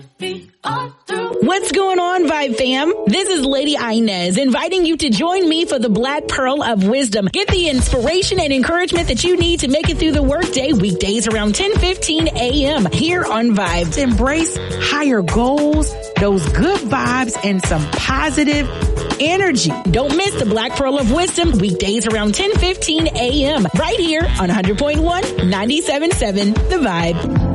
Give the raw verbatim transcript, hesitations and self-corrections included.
What's going on, Vibe fam? This is Lady Inez inviting you to join me for the Black Pearl of Wisdom. Get the inspiration and encouragement that you need to make it through the workday weekdays around ten fifteen a.m. here on Vibes. Embrace higher goals, those good vibes, and some positive energy. Don't miss the Black Pearl of Wisdom weekdays around ten fifteen a.m. right here on one hundred point one, ninety-seven point seven The Vibe.